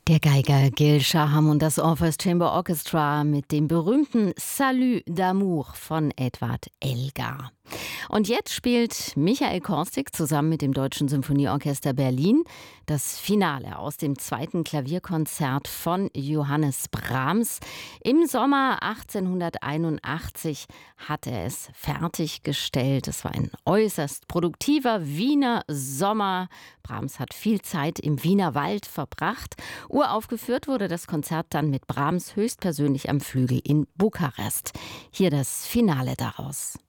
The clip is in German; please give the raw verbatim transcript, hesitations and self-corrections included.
Der Geiger Gil Shaham und das Orpheus Chamber Orchestra mit dem berühmten Salut d'amour von Edward Elgar. Und jetzt spielt Michael Korstig zusammen mit dem Deutschen Symphonieorchester Berlin das Finale aus dem zweiten Klavierkonzert von Johannes Brahms. Im Sommer achtzehnhunderteinundachtzig hat er es fertiggestellt. Es war ein äußerst produktiver Wiener Sommer. Brahms hat viel Zeit im Wiener Wald verbracht. Uraufgeführt wurde das Konzert dann mit Brahms höchstpersönlich am Flügel in Bukarest. Hier das Finale daraus.